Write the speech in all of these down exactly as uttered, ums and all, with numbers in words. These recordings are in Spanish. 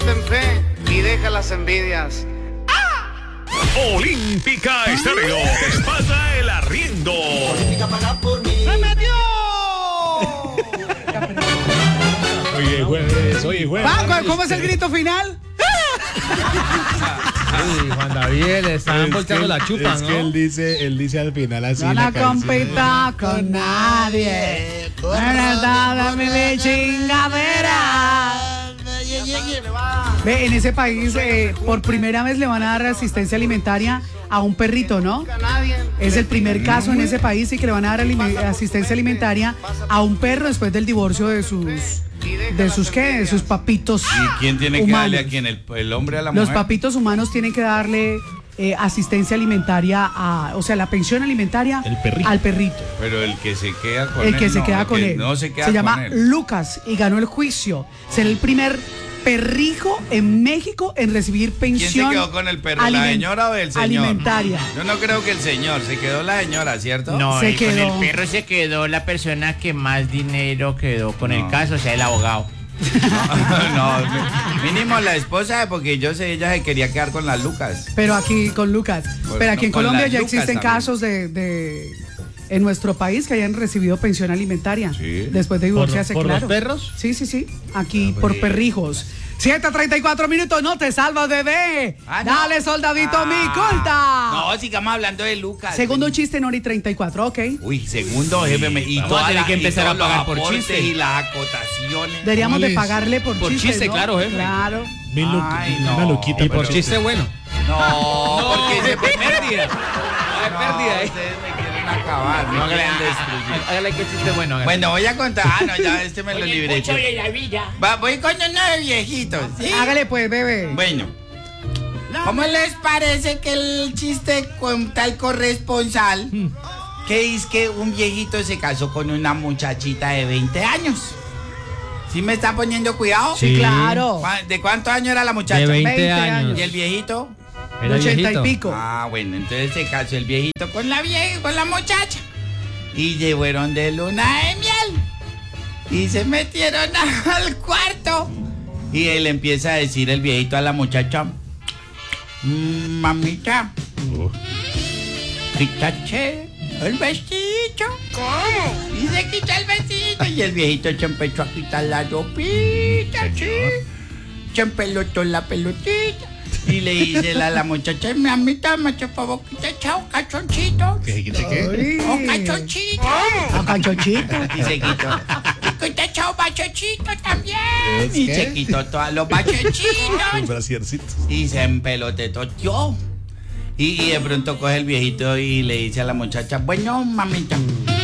Ten fe y deja las envidias. Olímpica Estéreo te pasa el arriendo. Olímpica paga por mí. ¡Se metió! Oye, jueves, oye, jueves. Paco, ¿cómo es el grito final? Uy, Juan David, le están volteando la chupa, es ¿no? que él dice, él dice al final así. No la la canción. compita con nadie. Dame mi chingadera. Ve, en ese país, eh, por primera vez le van a dar asistencia alimentaria a un perrito, ¿no? Es el primer caso en ese país y que le van a dar alime- asistencia alimentaria a un perro después del divorcio de sus, de sus ¿qué? De sus papitos. ¿Y quién tiene que humanos. darle a quién? ¿El, el hombre a la Los mujer? papitos humanos tienen que darle eh, asistencia alimentaria, a, o sea, la pensión alimentaria El perrito. al perrito. Pero el que se queda con El él. que se no, queda el con que él. No se queda se con llama él. Lucas y ganó el juicio. Será el primer perrijo en México en recibir ¿Quién pensión se quedó con el perro? ¿La aliment- señora o el señor? alimentaria. Yo no creo que el señor, se quedó la señora, ¿cierto? No, Se y con quedó. el perro se quedó la persona que más dinero quedó con No. el caso, o sea, el abogado. no, mi- mínimo la esposa, porque yo sé, ella se quería quedar con las Lucas. Pero aquí con Lucas. Pues Pero aquí no, en con Colombia las ya Lucas existen también. casos de, de en nuestro país que hayan recibido pensión alimentaria Sí. después de ¿Por, divorciarse, por claro. los perros? Sí, sí, sí. Aquí por perrijos. siete a treinta y cuatro minutos, no te salvas, bebé. Ah, no. Dale, soldadito, Ah. mi corta. No, sigamos hablando de Lucas. Segundo chiste en hora y treinta y cuatro, ok. Uy, segundo, jefe. me- Y Vamos a todas tener las- que y empezar a todos los pagar por aportes chiste. y las acotaciones. Deberíamos de ¿Cuál es? pagarle por, Por chistes, chiste, ¿no? claro, jefe. Claro. Mil lu- Ay, una no, luquita. Y por pero- chiste bueno. No, porque se pérdida. No, Hay pérdida, ¿eh? ustedes me quieren acabar, me No, quieren hágale, destruir. hágale que chiste bueno. hágale. Bueno, voy a contar. Ah, no, ya este me lo libré. Va, voy con uno de viejitos, ¿sí? Hágale pues, bebé. Bueno, ¿cómo les parece que el chiste con tal corresponsal que es que un viejito se casó con una muchachita de veinte años? ¿Sí me está poniendo cuidado? Sí, claro. ¿Cuá- ¿De cuántos años era la muchacha? De veinte, veinte años. años. ¿Y el viejito? Era ochenta viejito. y pico. Ah, bueno, entonces se casó el viejito con la vieja, con la muchacha. Y llevaron de luna de miel. Y se metieron al cuarto. Y él empieza a decir el viejito a la muchacha: "Mm, mamita, quítate el vestido". ¿Cómo? Y se quita el vestido. Y el viejito se empezó a quitar la ropita, ¿sí? Se empelotó la pelotita. Y le dice a la muchacha: mi amita, me hace favor, quita chao, cachoncito. ¿Qué, qué, qué? Uy. Oh, cachoncito. A Panchochito. Y se quitó. Y quita chao, bachochito también. ¿Es Y qué? se quitó todos los bachochitos. Un brasiercito. Y se empeloteó. Y, y de pronto coge el viejito y le dice a la muchacha: bueno, mamita,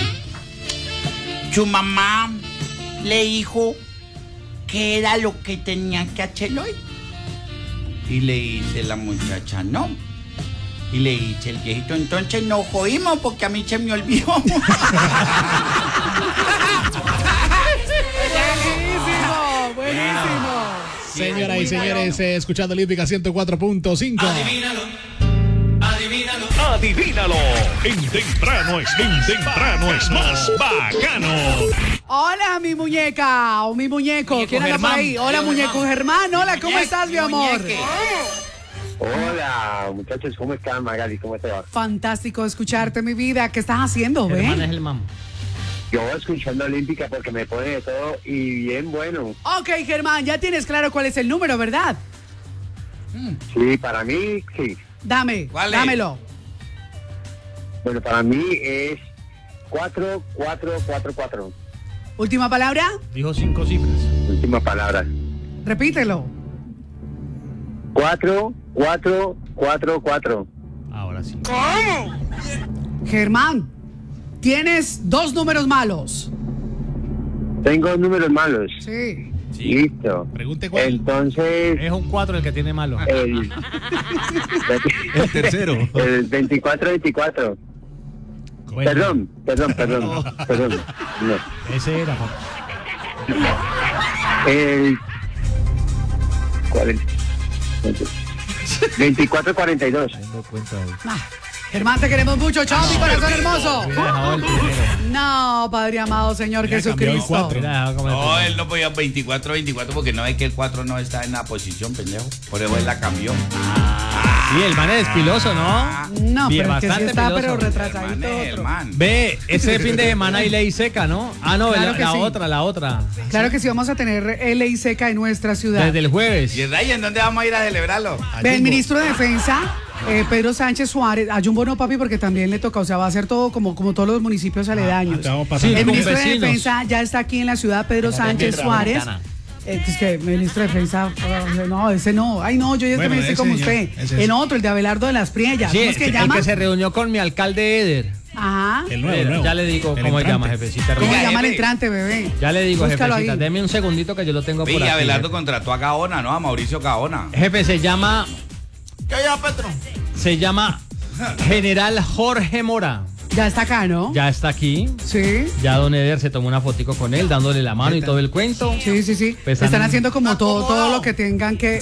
su mamá le dijo que era lo que tenía que hacer hoy. Y le dice la muchacha: no. Y le dice el viejito: entonces nos jodimos porque a mí se me olvidó. Buenísimo, buenísimo. Señoras y señores, eh, escuchando Olímpica ciento cuatro punto cinco. Adivínalo. En temprano es, en temprano es más bacano. Hola, mi muñeca o mi muñeco. Muñeco ¿Quién anda por Germán. ahí? Hola, Yo, muñeco Germán. Hola, ¿cómo Muñeque, estás, mi amor? muñeque. Hola, muchachos, ¿cómo están, Magali? ¿Cómo te va? Fantástico escucharte, mi vida. ¿Qué estás haciendo, Germán ve? es el mamo. Yo escuchando Olímpica porque me pone de todo y bien bueno. Ok, Germán, ya tienes claro cuál es el número, ¿verdad? Sí, para mí, sí. Dame, ¿Cuál es? dámelo. Bueno, para mí es cuatro cuatro cuatro cuatro. Última palabra, Dijo cinco cifras. Última palabra. repítelo. cuatro cuatro cuatro cuatro. Ahora sí. Germán, tienes dos números malos. Tengo números malos. Sí. Listo. Pregunte cuál. Entonces, Es un cuatro el que tiene malo. el, El tercero. el veinticuatro veinticuatro. Bueno, Perdón, perdón, perdón, perdón. No. Ese era. papá. El cuarenta. veinticuatro cuarenta y dos. Tengo cuenta de... Ah, Germán, te queremos mucho. Chao, mi corazón hermoso. Hubiera dejado el primero. No, Padre amado, Señor Hubiera cambiado el Jesucristo. cuatro. Hubiera dejado como el No, primero. él no podía veinticuatro veinticuatro porque no es que el cuatro no está en la posición, pendejo. Por eso él la cambió. Sí, el man es piloso, ¿no? No, Bien, pero es que sí bastante está, piloso. pero El retrasadito man es el otro. man. Ve, ese fin de semana hay ley seca, ¿no? Ah, no, Claro la, que la sí. otra, la otra. Claro que sí, vamos a tener ley seca en nuestra ciudad. Desde el jueves. ¿Y el Ryan dónde vamos a ir a celebrarlo? Ve, el ministro de Defensa, eh, Pedro Sánchez Suárez, a Jumbo no, papi, porque también le toca, o sea, va a ser todo como, como todos los municipios aledaños. Ah, te vamos pasando Sí, El con ministro de vecinos. Defensa ya está aquí en la ciudad, Pedro Sánchez Suárez. Eh, es que el ministro de Defensa, eh, no, ese no. Ay, no, yo ya Bueno, me estoy ese, como señor, usted. ese, ese. En otro, el de Abelardo de las Priellas. Sí, ¿Cómo es que el llama? que se reunió con mi alcalde Eder. Ajá. El nuevo, el nuevo. Ya le digo El cómo se llama, entrante. jefecita. ¿Cómo Oiga, se llama el jefe. entrante, bebé? Ya le digo, Búscalo jefecita. ahí. Deme un segundito que yo lo tengo por Y aquí. Abelardo jefe. contrató a Gaona, ¿no? A Mauricio Gaona. Jefe, se llama, ¿Qué llama Petro? se llama General Jorge Mora. Ya está acá, ¿no? Ya está aquí. Sí. Ya don Eder se tomó una fotico con él, dándole la mano y todo el cuento. Sí, sí, sí. Pues Están han- haciendo como todo, todo lo que tengan que.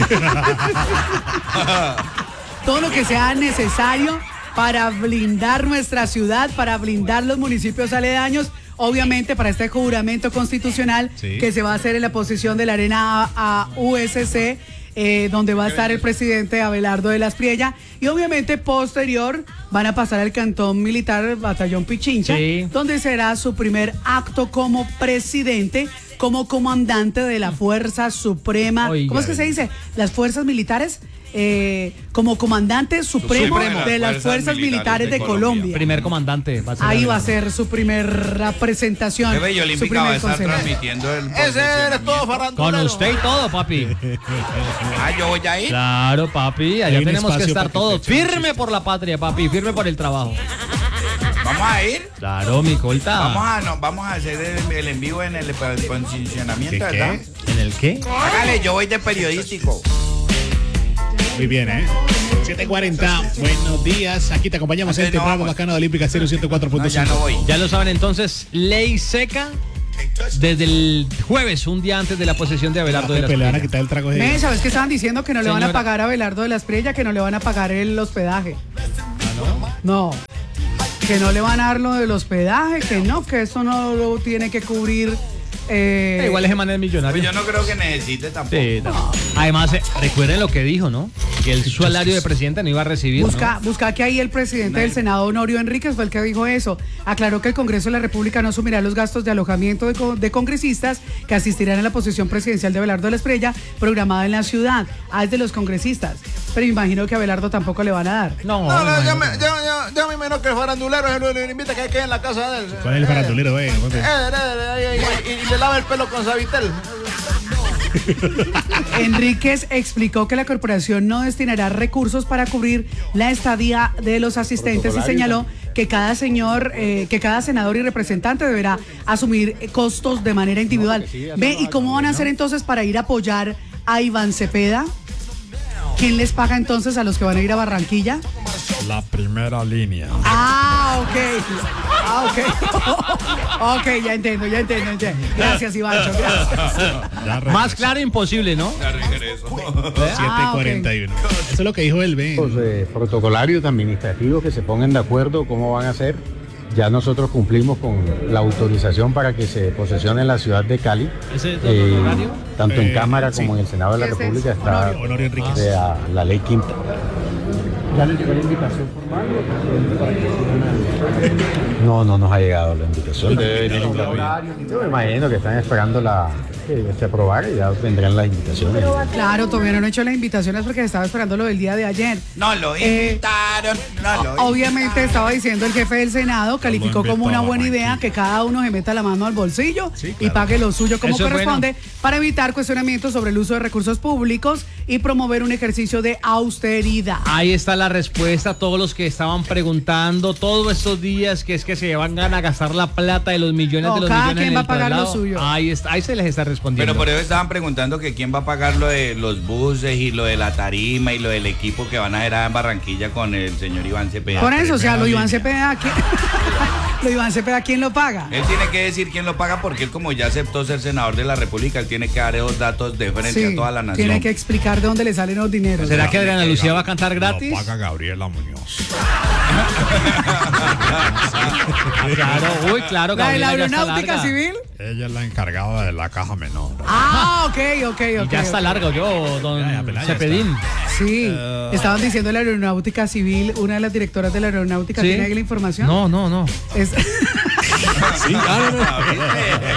todo lo que sea necesario para blindar nuestra ciudad, para blindar los municipios aledaños. Obviamente para este juramento constitucional Sí. que se va a hacer en la posición de la Arena A, a U S C, eh, donde va a estar el presidente Abelardo de las Priellas. Y obviamente posterior van a pasar al Cantón Militar Batallón Pichincha, Sí. donde será su primer acto como presidente, como comandante de la Fuerza Suprema. Oiga. ¿Cómo es que se dice? Las fuerzas militares, eh, como comandante supremo, Supremo de las fuerzas militares de Colombia. Primer comandante. Va a ser Ahí va a Abelardo. ser su primera presentación. Jefe, y su Olímpica primer va a estar consejo. transmitiendo el posicionamiento. Con usted y todo, papi. Ah, yo voy a ir. Claro, papi. Allá Hay un tenemos que espacio estar para que todos. usted eche un Firme por la patria, papi. Firme por el trabajo. Vamos a ir. Claro, mi colta. Vamos a, no, vamos a hacer el, el en vivo en el posicionamiento, ¿Qué, qué? ¿verdad? ¿En el qué? Hágale, yo voy de periodístico. Muy bien, ¿eh? siete cuarenta, buenos días. Aquí te acompañamos en Antes este no programa vamos. bacano de Olímpica cero ciento cuatro punto No, ya cinco. no voy. Ya lo saben entonces, ley seca desde el jueves, un día antes de la posesión de Abelardo de las Le van a Priellas. quitar el trago de... Ve, ¿sabes qué estaban diciendo? Que no le van a Señora. pagar a Abelardo de las Priellas, que no le van a pagar el hospedaje. No. Que no le van a dar lo del hospedaje, que no, que eso no lo tiene que cubrir. eh, Eh, igual ese man es millonario. Pues yo no creo que necesite tampoco. Sí, no. Además, eh, recuerden lo que dijo, ¿no? Que el salario de presidente no iba a recibir. ¿no? Busca, busca que ahí el presidente del Senado, Honorio Enríquez, fue el que dijo eso. Aclaró que el Congreso de la República no asumirá los gastos de alojamiento de, co- de congresistas que asistirán a la posesión presidencial de Abelardo de la Espriella programada en la ciudad. Ah, es de los congresistas. Pero imagino que a Abelardo tampoco le van a dar. No, No, no, no, yo no. me, yo, yo, yo me imagino que el farandulero es el que invita que quede en la casa de él. ¿Cuál es el farandulero, eh? Eh, eh, eh, y, y- y le lava el pelo con Savitel. Enríquez explicó que la corporación no destinará recursos para cubrir la estadía de los asistentes y señaló que cada señor, eh, que cada senador y representante deberá asumir eh, costos de manera individual. Ve, ¿y cómo van a hacer entonces para ir a apoyar a Iván Cepeda? ¿Quién les paga entonces a los que van a ir a Barranquilla? La primera línea. Ah, ok. Ah, ok. Ok, ya entiendo, ya entiendo, ya entiendo. Gracias, Ivancho, gracias. Más claro imposible, ¿no? siete cuarenta y uno. Eso es lo que dijo él, ve. Los eh, protocolarios administrativos que se pongan de acuerdo cómo van a hacer. Ya nosotros cumplimos con la autorización para que se posesione en la ciudad de Cali. ¿Ese es Eh, horario? tanto en Eh, Cámara sí. como en el Senado de la ¿Qué es República eso? está Honorio. Honorio Enríquez. de la, la ley quinta. ¿Ya les llegó la invitación formal? No, no nos ha llegado la invitación. Yo me imagino que están esperando la que se aprobara y ya vendrán las invitaciones. Claro, todavía no han hecho las invitaciones porque estaba esperando lo del día de ayer. No lo Eh, invitaron. No lo Obviamente estaba diciendo el jefe del Senado, calificó invitó como una a buena Barranquilla. idea que cada uno se meta la mano al bolsillo Sí, y claro. pague lo suyo como Eso es corresponde para evitar cuestionamientos sobre el uso de recursos públicos y promover un ejercicio de austeridad. Ahí está la respuesta a todos los que estaban preguntando todos estos días que es que se van a gastar la plata de los millones No, de los cada millones quien en va el a pagar lo traslado. suyo. Ahí está, ahí se les está respondiendo. Pero por eso estaban preguntando que quién va a pagar lo de los buses y lo de la tarima y lo del equipo que van a ir a Barranquilla con el señor Iván Cepeda. Por eso, o sea, lo primera Iván línea. Cepeda aquí. Lo Iván Cepeda, ¿quién lo paga? Él tiene que decir quién lo paga porque él como ya aceptó ser senador de la República, él tiene que dar esos datos de frente Sí, a toda la nación. tiene que explicar de dónde le salen los dineros. ¿Será que Adriana Lucía va a cantar gratis? Lo paga Gabriela Muñoz. Claro, uy, claro, ¿La de la Gabriela ya está aeronáutica larga. civil? Ella es la encargada de la caja menor. Ah, ok, ok, ok. Y ya está ok. largo yo, don Ya, ya, Pelaya, Cepedín. Sí, estaban diciendo de la aeronáutica civil, una de las directoras de la aeronáutica, ¿Sí? ¿tiene ahí la información? No, no, no. Es- Sí, ah, no, no.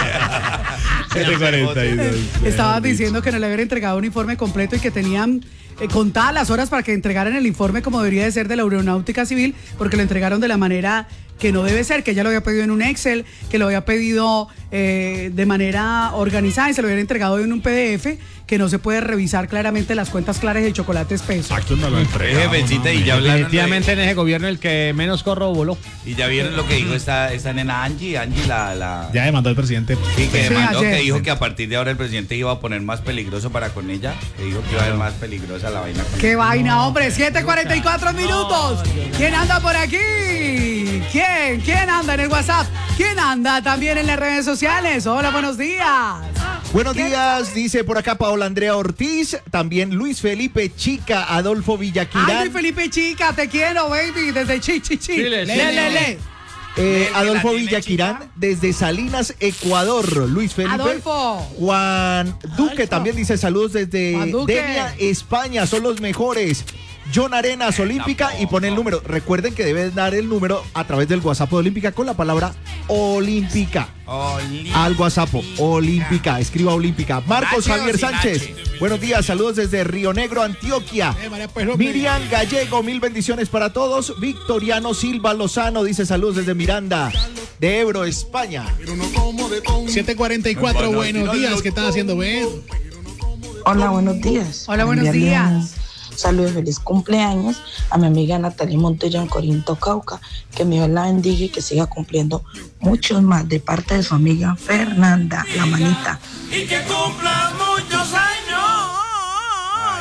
siete cuarenta y dos. Estaban diciendo que no le habían entregado un informe completo y que tenían eh, contadas las horas para que entregaran el informe como debería de ser de la aeronáutica civil, porque lo entregaron de la manera que no debe ser, que ella lo había pedido en un Excel, que lo había pedido eh, de manera organizada y se lo habían entregado en un P D F, que no se puede revisar claramente las cuentas claras y el chocolate espeso. ¿A quién me lo entregó? Jefecita, y ya hablaron de- Definitivamente en ese gobierno el que menos corroboró. Y ya vieron lo que dijo esta, esta nena Angie, Angie la... la... Ya demandó el presidente. Sí, que Sí, demandó, ayer. que dijo que a partir de ahora el presidente iba a poner más peligroso para con ella, que dijo que iba a ser más peligrosa la vaina con ¡Qué vaina, hombre! siete cuarenta y cuatro minutos. ¿Quién anda por aquí? ¿Quién? ¿Quién anda en el WhatsApp? ¿Quién anda también en las redes sociales? Hola, buenos días. Buenos días, dice por acá Paola Andrea Ortiz, también Luis Felipe Chica, Adolfo Villaquirán. Ay, Luis Felipe Chica, te quiero, baby, desde Chi, Chi, Chi. Chile, le, Chile. le, le. Eh, Adolfo Dile, Villaquirán chica. desde Salinas, Ecuador. Luis Felipe. Adolfo. Juan Duque Adolfo. también dice saludos desde Juan Duque. Denia, España. Son los mejores. John Arenas, Olímpica, y pone el número. Recuerden que deben dar el número a través del WhatsApp de Olímpica con la palabra Olímpica. Olímpica. Al WhatsApp, Olímpica, escriba Olímpica. Marcos H o Javier sin Sánchez, H. buenos días, saludos desde Río Negro, Antioquia. Eh, María, pues, hombre. Miriam Gallego, mil bendiciones para todos. Victoriano Silva Lozano dice saludos desde Miranda, de Ebro, España. siete cuarenta y cuatro, Bueno, buenos tíralo días, ¿qué estás haciendo, Ben? Hola, buenos días. Hola, buenos Enviarle días. Un saludo de feliz cumpleaños a mi amiga Natalia Montoya en Corinto, Cauca. Que mi Dios la bendiga y que siga cumpliendo muchos más de parte de su amiga Fernanda, la manita. Y que cumpla muchos años. Ay,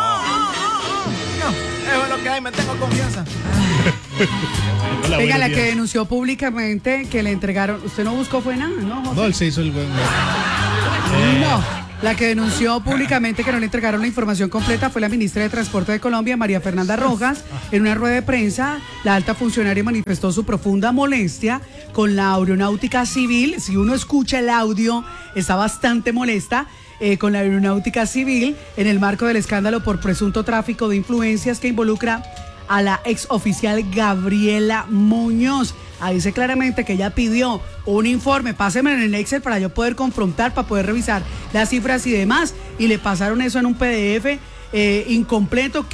no. Eso es lo que hay, me tengo confianza. Hola, Venga, buenos la días. que denunció públicamente que le entregaron. ¿Usted no buscó fue nada, no, José? No, él se hizo el buen. No. La que denunció públicamente que no le entregaron la información completa fue la ministra de Transporte de Colombia, María Fernanda Rojas. En una rueda de prensa, la alta funcionaria manifestó su profunda molestia con la aeronáutica civil. Si uno escucha el audio, está bastante molesta eh, con la aeronáutica civil en el marco del escándalo por presunto tráfico de influencias que involucra a la ex oficial Gabriela Muñoz. Ahí dice claramente que ella pidió un informe, pásenme en el Excel para yo poder confrontar, para poder revisar las cifras y demás, y le pasaron eso en un P D F eh, incompleto que